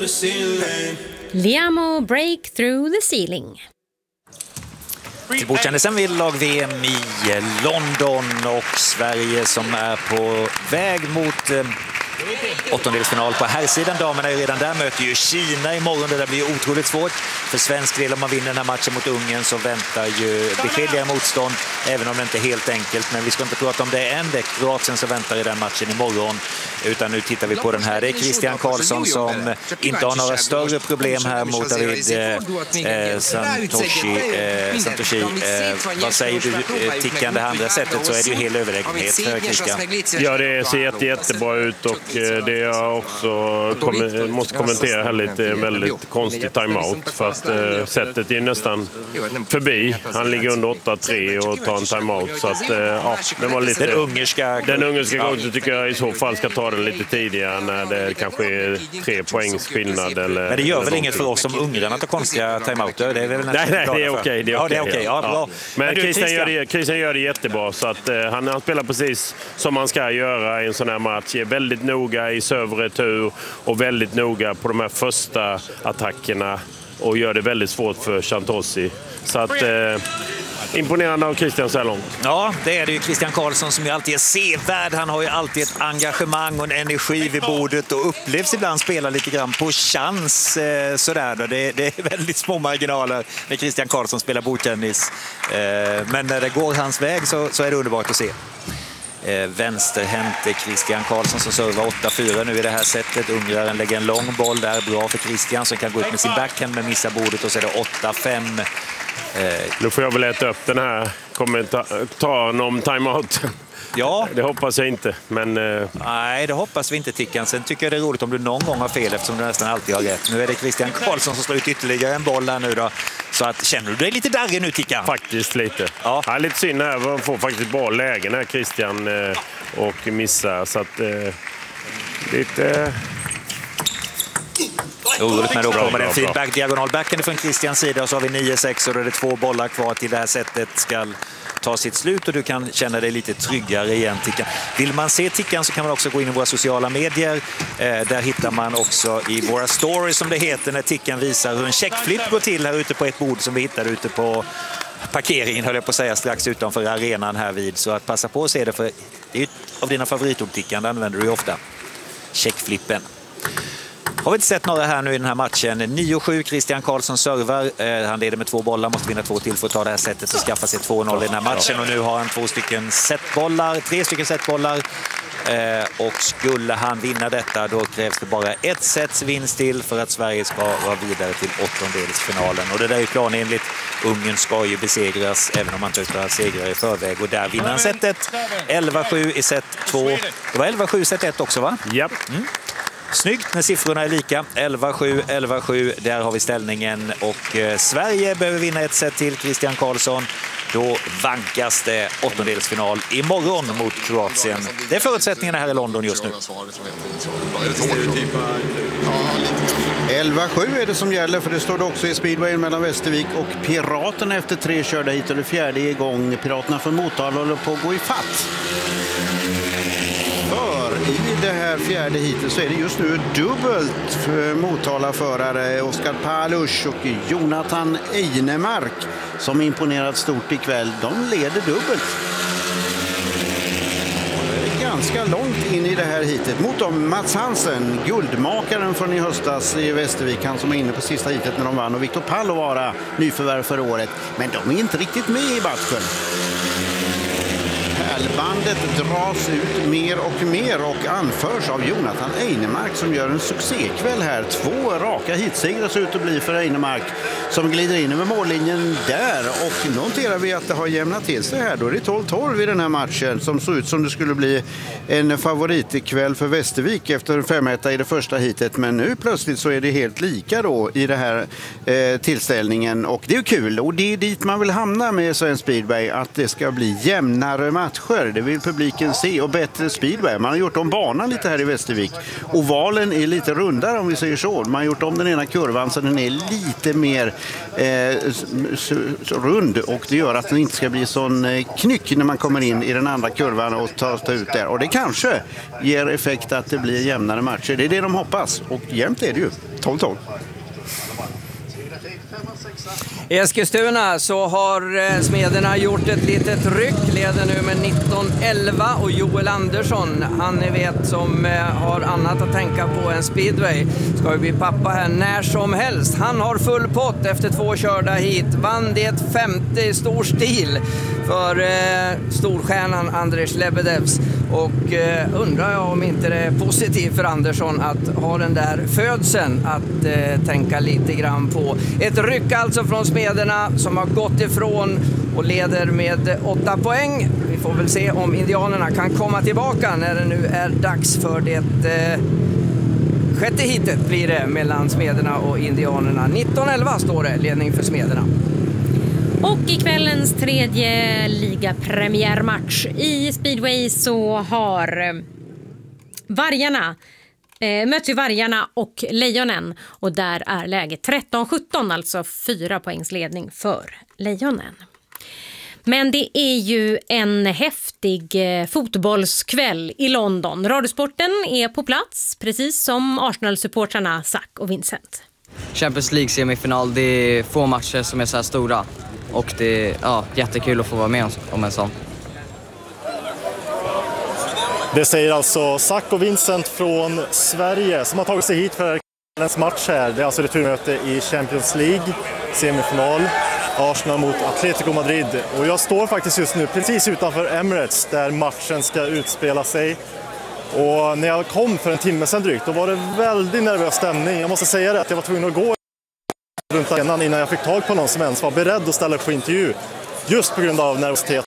the ceiling. Liamo Break Through the Ceiling. Till bordkändisen vid lag-VM i London och Sverige som är på väg mot åttondelsfinal på herrsidan. Damerna är redan där, möter ju Kina imorgon. Det där blir otroligt svårt för svensk del. Om man vinner den här matchen mot Ungern så väntar ju beskedliga motstånd, även om det inte är helt enkelt. Men vi ska inte prata om det än. Det är Kroatien som väntar i den matchen imorgon. Utan nu tittar vi på den här. Det är Christian Karlsson som inte har några större problem här mot David Santoshi. Vad säger du, Tickan? Det andra sättet så är det ju hel överlägsenhet för Christian. Ja, det ser jättebra ut och det jag också måste kommentera här lite är väldigt konstig timeout för att sättet är nästan förbi. Han ligger under 8-3 och tar en timeout så att det var lite den ungerska gången tycker jag i så fall ska ta den lite tidigare när det kanske är 3 poängs skillnad eller. Men det gör väl inget för oss som ungrarna tar konstiga timeouter. Det är väl nej, det är okej. Ja, det är okej. Ja, bra. Men Christian gör det jättebra så att han spelar precis som man ska göra i en sån här match. Är väldigt noga i serveretur och väldigt noga på de här första attackerna och gör det väldigt svårt för Santoshi. Så att imponerande av Christian så här långt. Ja, det är det ju Christian Karlsson som ju alltid är sevärd. Han har ju alltid ett engagemang och en energi vid bordet och upplevs ibland spela lite grann på chans sådär då. Det är väldigt små marginaler när Christian Karlsson spelar bordtennis. Men när det går hans väg så är det underbart att se. Vänsterhänt Christian Karlsson som servar 8-4 nu i det här sättet. Ungraren lägger en lång boll där, bra för Christian som kan gå upp med sin backhand men missar bordet och så är det 8-5. Nu får jag väl äta upp den här kommentaren om timeout. Ja. Det hoppas jag inte. Men nej, det hoppas vi inte, Tickan. Sen tycker jag det är roligt om du någon gång har fel eftersom du nästan alltid har rätt. Nu är det Christian Karlsson som slår ut ytterligare en boll här nu då. Så att, känner du dig lite darrig nu, Tickan? Faktiskt lite. Ja. Lite synd här. Man får faktiskt bra lägen här, Christian, och missar. Så att lite. Roligt, men då kommer det en feedback, diagonalbacken från Christians sida och så har vi 9-6 och då är det 2 bollar kvar till det här sättet ska ta sitt slut och du kan känna dig lite tryggare igen, Tickan. Vill man se Tickan så kan man också gå in i våra sociala medier. Där hittar man också i våra stories som det heter när Tickan visar hur en checkflip går till här ute på ett bord som vi hittade ute på parkeringen, höll jag på att säga, strax utanför arenan här vid. Så att passa på att se det, för det är ju av dina favoritord, Tickan, det använder du ju ofta. Checkflippen. Har vi inte sett några här nu i den här matchen. 9-7, Christian Karlsson servar. Han leder med 2 bollar, måste vinna 2 till för att ta det här sättet och skaffa sig 2-0 i den här matchen. Och nu har han 3 stycken setbollar. Och skulle han vinna detta då krävs det bara ett sets vinst till för att Sverige ska vara vidare till åttondelsfinalen. Och det där är planenligt. Ungern ska ju besegras även om man inte har segrar i förväg. Och där vinner han setet. 11-7 i set 2. Det var 11-7 set 1 också, va? Japp. Snyggt när siffrorna är lika. 11-7, där har vi ställningen. Och Sverige behöver vinna ett set till, Christian Karlsson. Då vankas det åttondelsfinal imorgon mot Kroatien. Det är förutsättningarna här i London just nu. 11-7 är det som gäller, för det står det också i speedwayen mellan Västervik och Piraterna efter 3 körda hit och det 4:e igång. Piraterna från Motala håller på att gå i fatt. I det här 4:e hitet så är det just nu dubbelt för Motala-förare Oskar Palush och Jonathan Einemark som imponerat stort ikväll. De leder dubbelt. Det är ganska långt in i det här hitet. Mot dem Mats Hansen, guldmakaren från i höstas i Västervik, han som är inne på sista hitet när de vann, och Viktor Pallovara, nyförvärv för året. Men de är inte riktigt med i matchen. Bandet dras ut mer och anförs av Jonathan Einemark som gör en succékväll här. 2 raka hitsegrar ser ut att bli för Einemark som glider in över mållinjen där. Och noterar vi att det har jämnat till sig här. Då är det 12-12 i den här matchen som såg ut som det skulle bli en favoritkväll för Västervik efter 5-1 i det första hitet. Men nu plötsligt så är det helt lika då i det här tillställningen. Och det är kul, och det är dit man vill hamna med Svensk Speedway, att det ska bli jämnare matcher. Det vill publiken se och bättre speedway. Man har gjort om banan lite här i Västervik. Ovalen är lite rundare om vi säger så. Man har gjort om den ena kurvan så den är lite mer rund och det gör att den inte ska bli sån knyck när man kommer in i den andra kurvan och tar ut där. Och det kanske ger effekt att det blir jämnare matcher. Det är det de hoppas. Och jämnt är det ju. 12-12. I Eskilstuna så har Smederna gjort ett litet ryck, leder nu med 19-11 och Joel Andersson, han ni vet som har annat att tänka på än speedway, ska ju bli pappa här när som helst. Han har full pott efter 2 körda hit, vann det 50 i stor stil för storstjärnan Andres Lebedevs och undrar jag om inte det är positivt för Andersson att ha den där födseln att tänka lite grann på. Ett ryck alltså från Smederna som har gått ifrån och leder med 8 poäng. Vi får väl se om indianerna kan komma tillbaka när det nu är dags för det sjätte hitet blir det mellan Smederna och indianerna. 19-11 står det, ledning för Smederna. Och i kvällens tredje ligapremiärmatch i speedway så har vargarna möts ju vargarna och lejonen och där är läget 13-17, alltså 4 poängs ledning för lejonen. Men det är ju en häftig fotbollskväll i London. Radiosporten är på plats, precis som Arsenal-supportrarna Zack och Vincent. Champions League-semifinal, det är få matcher som är så här stora. Och det är jättekul att få vara med om en sån. Det säger alltså Zack och Vincent från Sverige som har tagit sig hit för kvällens match här. Det är alltså returmöte i Champions League, semifinal. Arsenal mot Atletico Madrid. Och jag står faktiskt just nu precis utanför Emirates där matchen ska utspela sig. Och när jag kom för en timme sedan drygt, då var det väldigt nervös stämning. Jag måste säga det att jag var tvungen att gå runt arenan innan jag fick tag på någon som ens var beredd att ställa upp på intervju. Just på grund av nervositet.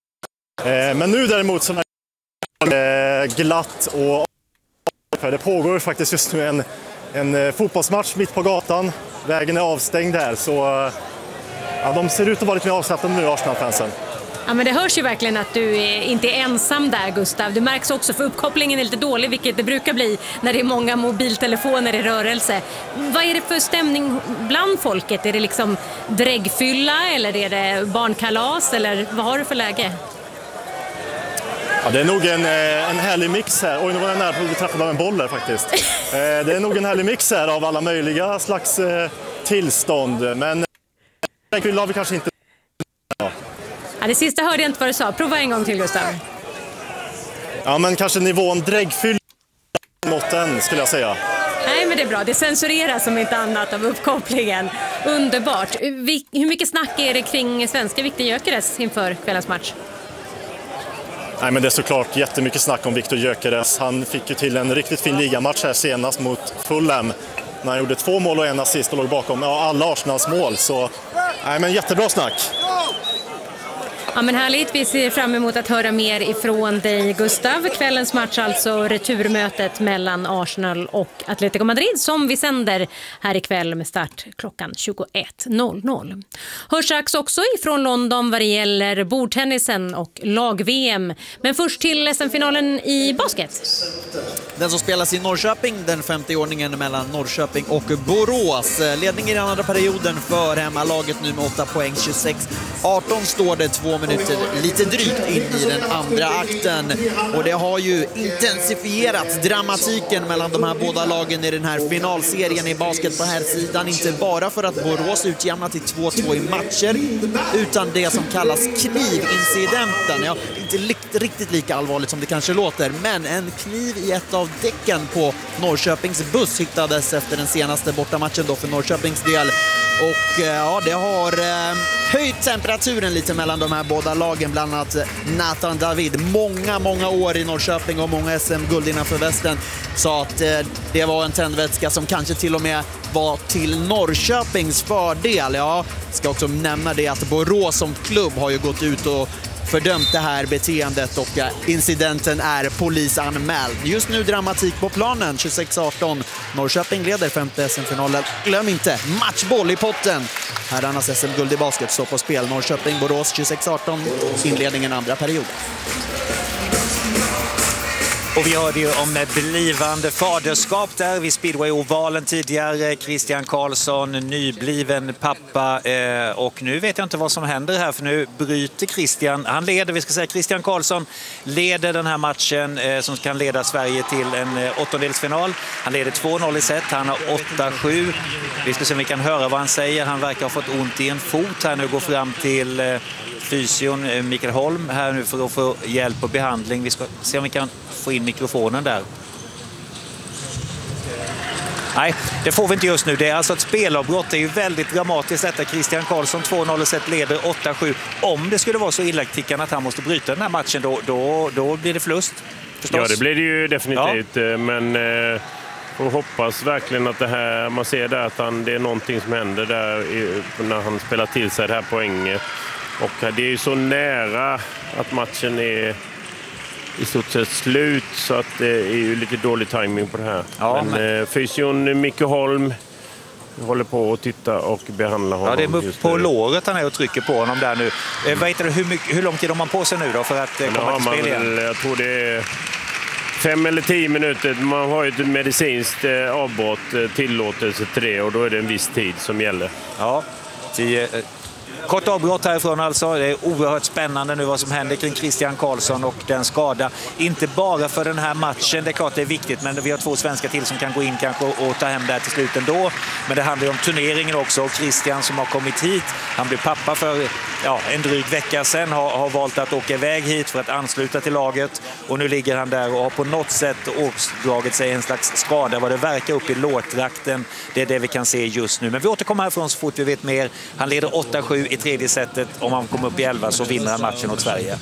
Men nu däremot så är det glatt och det pågår faktiskt just nu en fotbollsmatch mitt på gatan. Vägen är avstängd här så de ser ut att vara lite mer avslappnade nu, Arsenal-fansen. Ja, men det hörs ju verkligen att du inte är ensam där, Gustav. Det märks också för uppkopplingen är lite dålig, vilket det brukar bli när det är många mobiltelefoner i rörelse. Vad är det för stämning bland folket? Är det liksom dräggfylla eller är det barnkalas eller vad har du för läge? Ja, det är nog en härlig mix här. Oj, nu var jag nära på att träffa en boll där faktiskt. Det är nog en härlig mix här av alla möjliga slags tillstånd. Men dräggfylla har vi kanske inte. Ja, det sista hörde jag inte vad du sa. Prova en gång till, Gustav. Ja, men kanske nivån dräggfylla mot den skulle jag säga. Nej, men det är bra. Det censureras som inte annat av uppkopplingen. Underbart. Hur mycket snack är det kring svenska Viktor Gyökeres inför kvällens match? Nej, men det är såklart jättemycket snack om Viktor Gyökeres. Han fick ju till en riktigt fin ligamatch här senast mot Fulham. När han gjorde 2 mål och 1 assist och låg bakom alla Arsenals mål. Så, nej, men jättebra snack. Ja, men härligt. Vi ser fram emot att höra mer ifrån dig, Gustav. Kvällens match, alltså returmötet mellan Arsenal och Atletico Madrid som vi sänder här ikväll med start klockan 21.00. Hörs strax också ifrån London vad det gäller bordtennisen och lag-VM. Men först till SM-finalen i basket. Den som spelas i Norrköping, den 50-ordningen mellan Norrköping och Borås. Ledning i den andra perioden för hemmalaget nu med 8 poäng, 26-18 står det 2 minuter lite drygt in i den andra akten. Och det har ju intensifierats dramatiken mellan de här båda lagen i den här finalserien i basket på här sidan. Inte bara för att Borås utjämnat till 2-2 i matcher, utan det som kallas knivincidenten. Ja, inte riktigt lika allvarligt som det kanske låter, men en kniv i ett av däcken på Norrköpings buss hittades efter den senaste bortamatchen då för Norrköpings del. Och ja, det har höjt temperaturen lite mellan de här båda lagen, bland annat Nathan David. Många år i Norrköping och många SM-guld innanför västen sa att det var en tändvätska som kanske till och med var till Norrköpings fördel. Ja, ska också nämna det att Borås som klubb har ju gått ut och fördömt det här beteendet och incidenten är polisanmäld. Just nu dramatik på planen, 26-18. Norrköping leder 5:e SM-finalen. Glöm inte, matchboll i potten. Herrarnas SM-guld i basket står på spel. Norrköping, Borås 26-18, inledningen andra period. Och vi hörde ju om blivande faderskap där vid Speedway-ovalen tidigare. Christian Karlsson, nybliven pappa. Och nu vet jag inte vad som händer här, för nu bryter Christian. Han leder, vi ska säga Christian Karlsson leder den här matchen som kan leda Sverige till en åttondelsfinal. Han leder 2-0 i set, han har 8-7. Vi ska se om vi kan höra vad han säger. Han verkar ha fått ont i en fot här nu, går fram till fysion Mikael Holm här nu för att få hjälp och behandling. Vi ska se om vi kan få in mikrofonen där. Nej, det får vi inte just nu. Det är alltså ett spelavbrott. Det är ju väldigt dramatiskt detta. Christian Karlsson 2-0 set leder 8-7. Om det skulle vara så illa tickan att han måste bryta den här matchen, då blir det förlust. Förstås. Ja, det blir det ju definitivt. Ja. Men och hoppas verkligen att det här, man ser där att det är någonting som händer där när han spelar till sig det här poänget. Och det är ju så nära att matchen är i stort sett slut, så att det är ju lite dålig timing på det här. Ja, men fysion Micke Holm håller på att titta och behandla honom. Ja, det är på låret han är och trycker på honom där nu. Vet du hur lång tid har man på sig nu då för att komma till spel igen? Jag tror det är 5 eller 10 minuter. Man har ju ett medicinskt avbrott, tillåtelse till det, och då är det en viss tid som gäller. Ja, 10... Kort avbrott härifrån alltså. Det är oerhört spännande nu vad som händer kring Christian Karlsson och den skada. Inte bara för den här matchen, det är klart det är viktigt, men vi har 2 svenskar till som kan gå in kanske och ta hem det här till slut ändå. Men det handlar ju om turneringen också, och Christian som har kommit hit, han blev pappa för en dryg vecka sedan, har valt att åka iväg hit för att ansluta till laget, och nu ligger han där och har på något sätt ådragit sig en slags skada vad det verkar upp i lårtrakten. Det är det vi kan se just nu, men vi återkommer härifrån så fort vi vet mer. Han leder 8-7 i tredje setet. Om han kommer upp i 11 så vinner han matchen åt Sverige.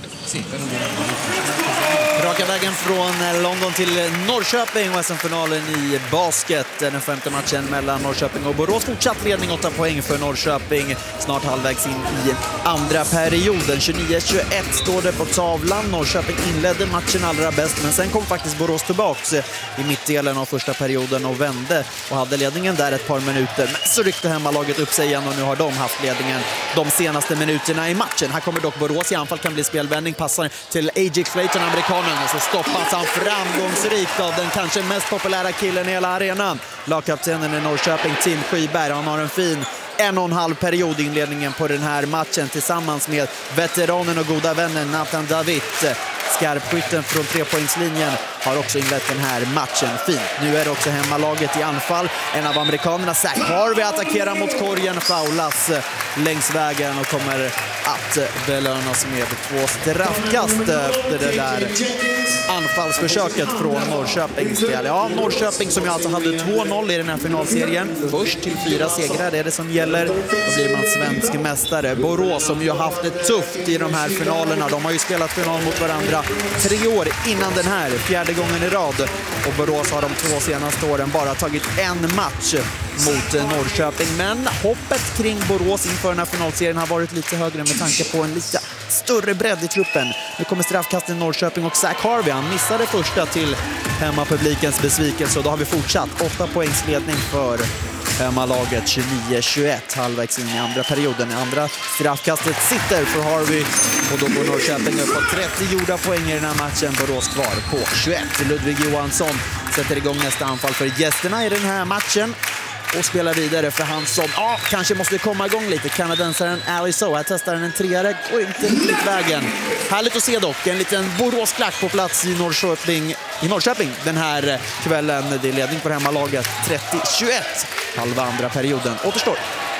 Raka vägen från London till Norrköping och SM-finalen i basket. Den 5:e matchen mellan Norrköping och Borås. Fortsatt ledning, 8 poäng för Norrköping. Snart halvvägs in i andra perioden. 29-21 står det på tavlan. Norrköping inledde matchen allra bäst, men sen kom faktiskt Borås tillbaks i mittdelen av första perioden och vände och hade ledningen där ett par minuter. Men så ryckte hemmalaget upp sig igen och nu har de haft ledningen de senaste minuterna i matchen. Här kommer dock Borås i anfall, kan bli spelvändning. Passar till A.J. Clayton, amerikanen. Och så stoppas han framgångsrikt av den kanske mest populära killen i hela arenan. Lagkaptenen i Norrköping, Tim Skyberg. Han har en fin 1,5 period i inledningen på den här matchen tillsammans med veteranen och goda vännen Nathan David. Skarpskytten från 3-poängslinjen har också inlett den här matchen fint. Nu är det också hemmalaget i anfall. En av amerikanerna, Zach Harvey, attackerar mot korgen, faulas längs vägen och kommer att belönas med 2 straffkast efter det där anfallsförsöket från Norrköpings del. Ja, Norrköping som ju alltså hade 2-0 i den här finalserien. Först till 4 segrar, det är det som gäller. Då blir man svensk mästare. Borås som ju har haft det tufft i de här finalerna. De har ju spelat final mot varandra 3 år innan den här, 4:e gången i rad. Och Borås har de 2 senaste åren bara tagit en match mot Norrköping. Men hoppet kring Borås inför den här finalserien har varit lite högre med tanke på en lite större bredd i truppen. Nu kommer straffkasten i Norrköping och Zach Harvey, han missade första till hemmapublikens besvikelse. Och då har vi fortsatt 8 poängs ledning för hemmalaget, 29-21 halvvägs in i andra perioden. I andra straffkastet sitter för Harvey och då går Norrköping upp på 30 gjorda poäng i den här matchen. Borås kvar på 21. Ludvig Johansson sätter igång nästa anfall för gästerna i den här matchen och spelar vidare för han som kanske måste komma igång lite. Kanadensaren Ali So, här testar han en 3:are, går inte riktigt vägen. Härligt att se dock, en liten Boråsklack på plats i Norrköping den här kvällen. Det är ledning på hemmalaget, 30-21. Halva andra perioden återstår.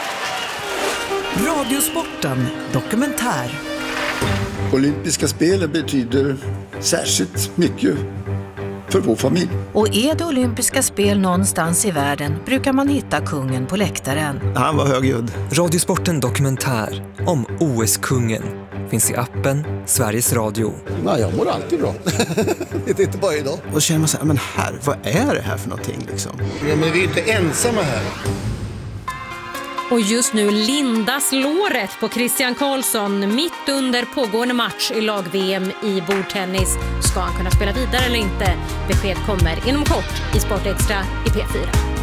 Radiosporten dokumentär. Olympiska spelen betyder särskilt mycket för vår familj. Och är det olympiska spel någonstans i världen brukar man hitta kungen på läktaren. Han var högljudd. Radiosporten dokumentär om OS-kungen finns i appen Sveriges Radio. Nej, jag mår alltid bra. Det är inte bara idag. Och då känner man så här, men här, vad är det här för någonting liksom? Ja, men vi är inte ensamma här. Och just nu lindas låret på Christian Karlsson mitt under pågående match i lag-VM i bordtennis. Ska han kunna spela vidare eller inte? Besked kommer inom kort i Sport Extra i P4.